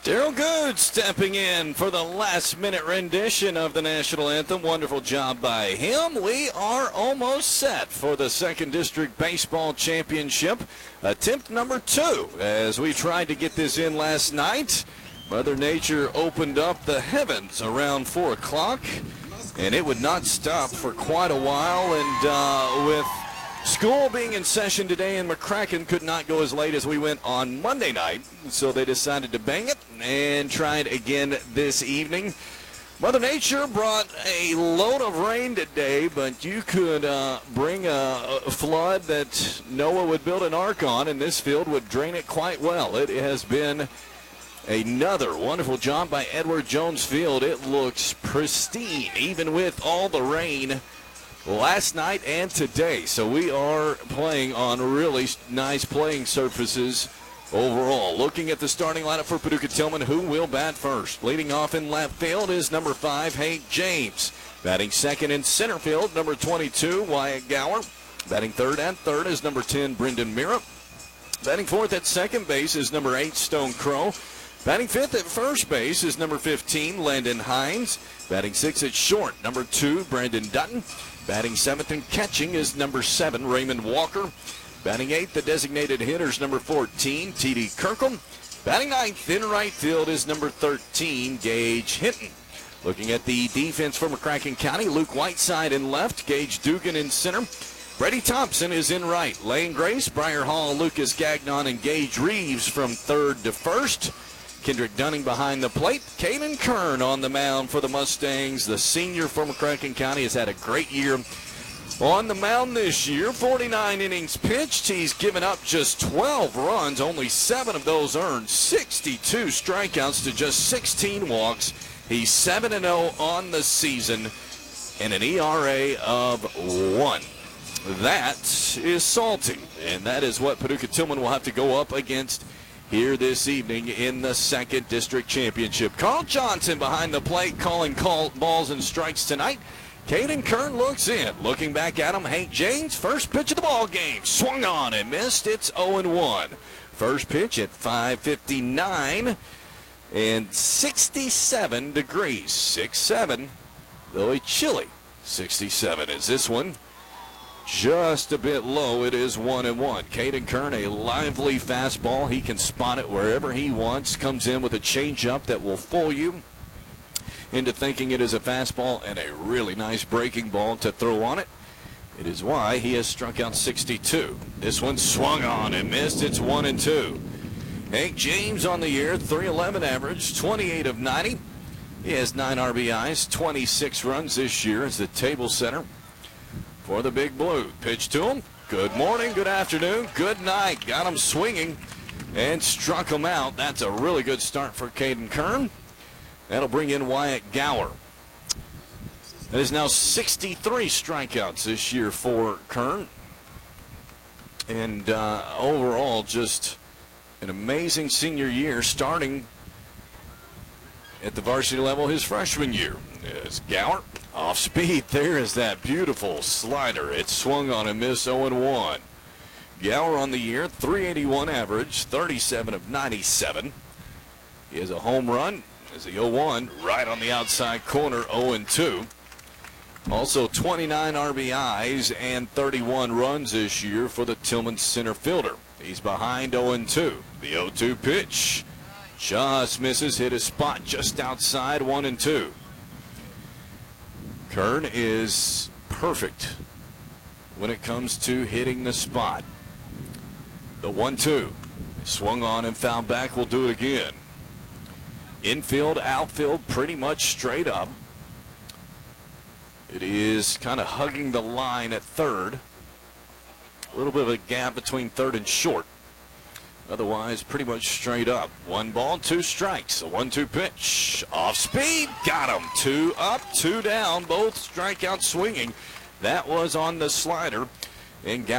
Daryl Good stepping in for the last-minute rendition of the national anthem. Wonderful job by him. We are almost set for the 2nd District Baseball Championship. Attempt number 2 as we tried to get this in last night. Mother Nature opened up the heavens around 4 o'clock, and it would not stop for quite a while. And with school being in session today in McCracken, could not go as late as we went on Monday night, so they decided to bang it and tried again this evening. Mother Nature brought a load of rain today, but you could bring a flood that Noah would build an ark on, and this field would drain it quite well. It has been another wonderful job by Edward Jones Field. It looks pristine, even with all the rain last night and today. So we are playing on really nice playing surfaces overall. Looking at the starting lineup for Paducah Tillman, who will bat first? Leading off in left field is number 5, Hank James. Batting second in center field, number 22, Wyatt Gower. Batting third at third is number 10, Brendan Mira. Batting fourth at second base is number 8, Stone Crow. Batting fifth at first base is number 15, Landon Hines. Batting sixth at short, number 2, Brandon Dutton. Batting seventh and catching is number 7, Raymond Walker. Batting eighth, the designated hitters, number 14, T.D. Kirkham. Batting ninth in right field is number 13, Gage Hinton. Looking at the defense for McCracken County, Luke Whiteside in left, Gage Dugan in center. Brady Thompson is in right. Lane Grace, Briar Hall, Lucas Gagnon, and Gage Reeves from third to first. Kendrick Dunning behind the plate. Caden Kern on the mound for the Mustangs. The senior for McCracken County has had a great year on the mound this year. 49 innings pitched. He's given up just 12 runs, only 7 of those earned. 62 strikeouts to just 16 walks. He's 7-0 on the season and an ERA of 1. That is salty, and that is what Paducah Tillman will have to go up against here this evening in the 2nd District Championship. Carl Johnson behind the plate calling balls and strikes tonight. Caden Kern looks in. Looking back at him, Hank James, first pitch of the ball game. Swung on and missed. It's 0-1. First pitch at 5:59 and 67 degrees. 6-7, though a chilly 67 is this one. Just a bit low. It is 1-1. Caden Kern, a lively fastball. He can spot it wherever he wants. Comes in with a changeup that will fool you into thinking it is a fastball, and a really nice breaking ball to throw on it. It is why he has struck out 62. This one swung on and missed. It's 1-2. Hank James on the year, 311 average, 28 of 90. He has 9 RBIs, 26 runs this year as the table center for the Big Blue. Pitch to him. Good morning, good afternoon, good night. Got him swinging and struck him out. That's a really good start for Caden Kern. That'll bring in Wyatt Gower. That is now 63 strikeouts this year for Kern. And overall, just an amazing senior year, starting at the varsity level his freshman year. As Gower off speed, there is that beautiful slider. It swung on and missed. 0-1. Gower on the year, 381 average, 37 of 97. He has a home run as the 0-1 right on the outside corner. 0-2. Also 29 RBIs and 31 runs this year for the Tillman center fielder. He's behind 0-2. The 0-2 pitch just misses, hit his spot just outside. 1-2. Kern is perfect when it comes to hitting the spot. The 1-2 swung on and fouled back. We'll do it again. Infield, outfield, pretty much straight up. It is kind of hugging the line at third. A little bit of a gap between third and short. Otherwise, pretty much straight up. 1 ball, 2 strikes. A 1-2 pitch. Off speed. Got him. 2 up, 2 down. Both strikeouts swinging. That was on the slider. And